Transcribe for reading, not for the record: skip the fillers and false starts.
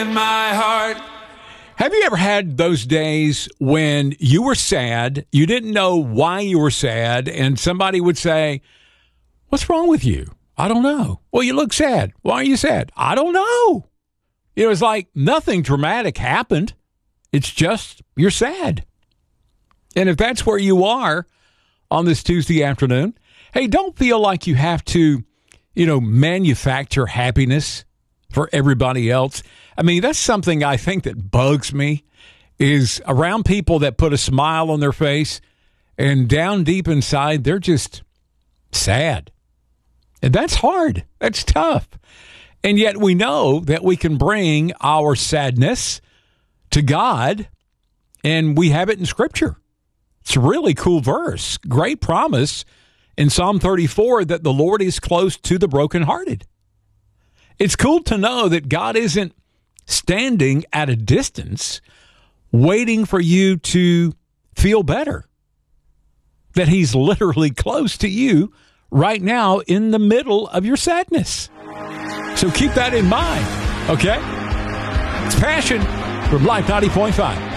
in my heart. Have you ever had those days when you were sad, you didn't know why you were sad, and somebody would say, "What's wrong with you?" "I don't know." "Well, you look sad." "Why are you sad?" "I don't know." It was like nothing dramatic happened. It's just you're sad. And if that's where you are on this Tuesday afternoon, hey, don't feel like you have to, manufacture happiness for everybody else. I mean, that's something I think that bugs me, is around people that put a smile on their face and down deep inside, they're just sad. And that's hard. That's tough. And yet we know that we can bring our sadness to God, and we have it in Scripture. It's a really cool verse. Great promise in Psalm 34 that the Lord is close to the brokenhearted. It's cool to know that God isn't standing at a distance waiting for you to feel better. That he's literally close to you right now in the middle of your sadness. So keep that in mind, okay? It's Passion from Life 90.5.